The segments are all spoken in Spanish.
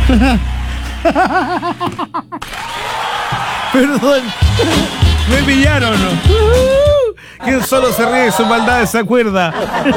Perdón. Me pillaron. Quien solo se ríe de sus maldades se acuerda.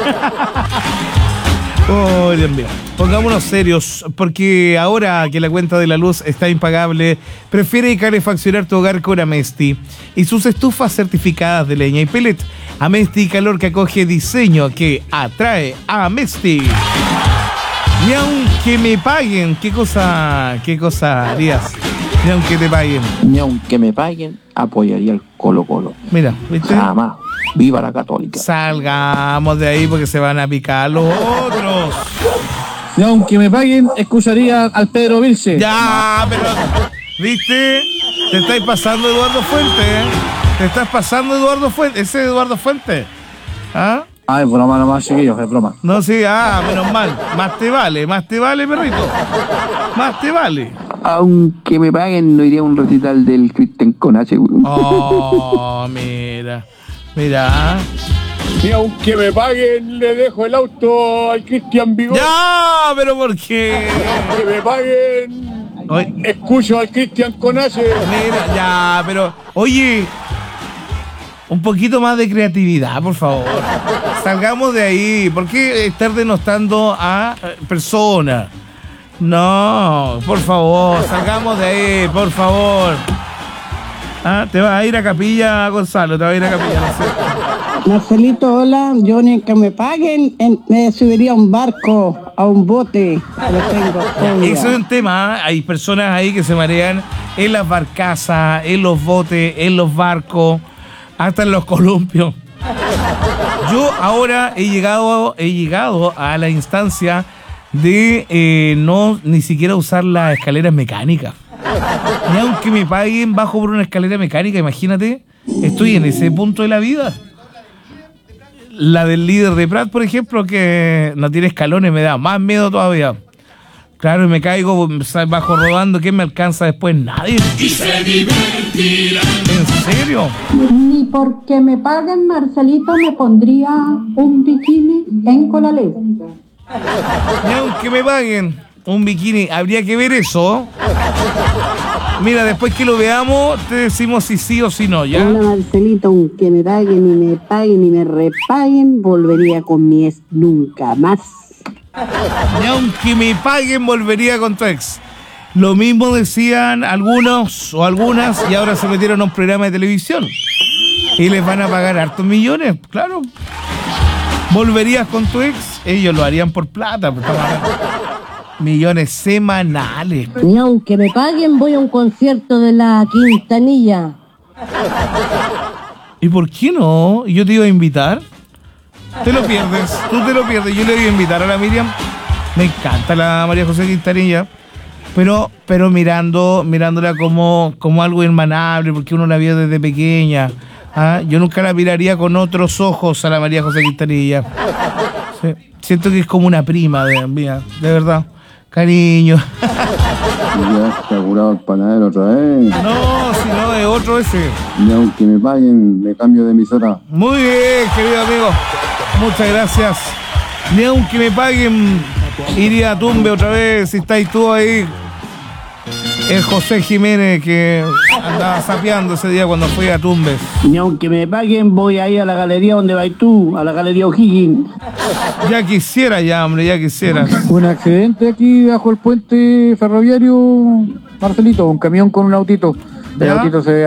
Oh, Dios mío. Pongámonos serios, porque ahora que la cuenta de la luz está impagable, prefiere calefaccionar tu hogar con Amesti y sus estufas certificadas de leña y pellet. Amesti, calor que acoge, diseño que atrae a Amesti. Y aunque me paguen, ¿qué cosa harías? Ni aunque te paguen. Ni aunque me paguen, apoyaría el Colo-Colo. Mira, ¿viste? Jamás. Viva la Católica. Salgamos de ahí porque se van a picar los otros. Ni aunque me paguen, escucharía al Pedro Vilche. Ya, pero... ¿Viste? Te estáis pasando Eduardo Fuente, ¿eh? Te estás pasando Eduardo Fuente. Ese es Eduardo Fuente. ¿Ah? Ay, broma nomás, chiquillos, es broma. No, sí, menos mal. Más te vale, perrito. Más te vale. Aunque me paguen, no iría a un recital del Cristian Conache. Oh, mira. Mira. Y aunque me paguen, le dejo el auto al Cristian Vigor. Ya, pero ¿por qué? Que me paguen. Oye. Escucho al Cristian Conache. Mira, ya, pero... Oye... Un poquito más de creatividad, por favor. Salgamos de ahí. ¿Por qué estar denostando a personas? No, por favor, salgamos de ahí, por favor. Te vas a ir a Capilla, Gonzalo, te vas a ir a Capilla, no sé. Marcelito, hola, yo ni que me paguen, me subiría a un barco, a un bote, lo tengo. Eso es un tema, hay personas ahí que se marean en las barcazas, en los botes, en los barcos, hasta en los columpios. Yo ahora he llegado a la instancia de no ni siquiera usar las escaleras mecánicas. Ni aunque me paguen, bajo por una escalera mecánica, imagínate, estoy en ese punto de la vida. La del líder de Prat, por ejemplo, que no tiene escalones, me da más miedo todavía. Claro, y me caigo bajo rodando, ¿quién me alcanza después? Nadie. Y se divertirán. ¿En serio? Ni porque me paguen, Marcelito, me pondría un bikini en Colalé. Ni aunque me paguen un bikini, habría que ver eso. Mira, después que lo veamos, te decimos si sí o si no, ¿ya? Hola, Marcelito, aunque me paguen, ni me paguen, ni me repaguen, volvería con mi ex nunca más. Ni aunque me paguen, volvería con tu ex. Lo mismo decían algunos o algunas y ahora se metieron a un programa de televisión. Y les van a pagar hartos millones, claro. ¿Volverías con tu ex? Ellos lo harían por plata. Millones semanales. Ni aunque me paguen, voy a un concierto de la Quintanilla. ¿Y por qué no? ¿Yo te iba a invitar? Te lo pierdes, tú te lo pierdes. Yo le iba a invitar a la Miriam. Me encanta la María José Quintanilla. Pero mirándola como algo hermanable, porque uno la vio desde pequeña. Yo nunca la miraría con otros ojos a la María José Quintanilla. Sí. Siento que es como una prima mía, de verdad. Cariño. Ya está curado el panadero otra vez. No, si no, es otro ese. Y aunque me paguen, me cambio de emisora. Muy bien, querido amigo. Muchas gracias. Ni aunque me paguen, iría a Tumbe otra vez. Si estáis tú ahí. El José Jiménez que andaba sapeando ese día cuando fui a Tumbes. Ni aunque me paguen, voy a ir a la galería donde vas tú, a la galería O'Higgins. Ya quisiera hombre, ya quisiera. Un accidente aquí bajo el puente ferroviario, Marcelito, un camión con un autito. El autito se